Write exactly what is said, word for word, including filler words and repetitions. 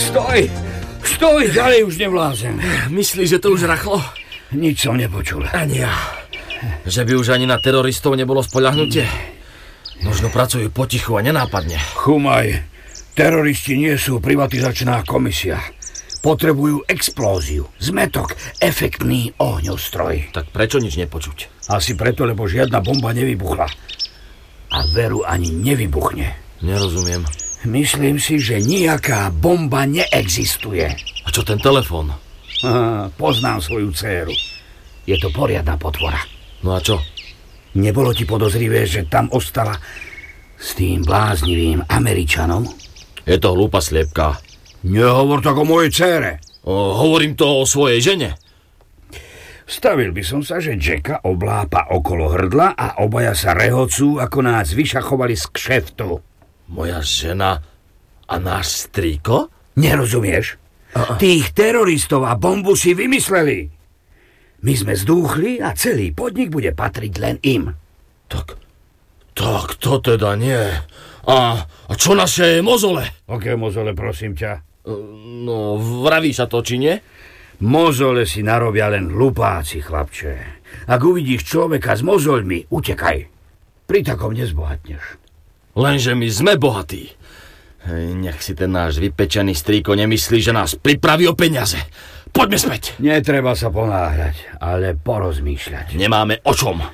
Stoj! Stoj, ďalej už nevlázem. Myslíš, že to už rachlo? Nič som nepočul. Ani ja. Že by už ani na teroristov nebolo spoľahnutie? Možno pracujú potichu a nenápadne. Chumaj, teroristi nie sú privatizačná komisia. Potrebujú explóziu, zmetok, efektný ohňostroj. Tak prečo nič nepočuť? Asi preto, lebo žiadna bomba nevybuchla. A veru ani nevybuchne. Nerozumiem. Myslím si, že nejaká bomba neexistuje. A čo ten telefón? Aha, poznám svoju dcéru. Je to poriadna potvora. No a čo? Nebolo ti podozrivé, že tam ostala s tým bláznivým Američanom? Je to hlúpa sliepka. Nehovor tak o mojej dcére. O, hovorím to o svojej žene. Stavil by som sa, že Jacka oblápa okolo hrdla a obaja sa rehocú, ako nás vyšachovali z kšeftu. Moja žena a náš strýko? Nerozumieš? A-a. Tých teroristov a bombu si vymysleli. My sme zdúchli a celý podnik bude patriť len im. Tak, tak to teda nie. A, a čo naše mozole? Aké mozole, prosím ťa? No, vraví sa to, či nie? Mozole si narobia len hlupáci, chlapče. Ak uvidíš človeka s mozoľmi, utekaj. Pri takom nezbohatneš. Lenže my sme bohatí. Nech si ten náš vypečený strýko nemyslí, že nás pripraví o peniaze. Poďme späť. Netreba sa ponáhľať, ale porozmýšľať. Nemáme o čom.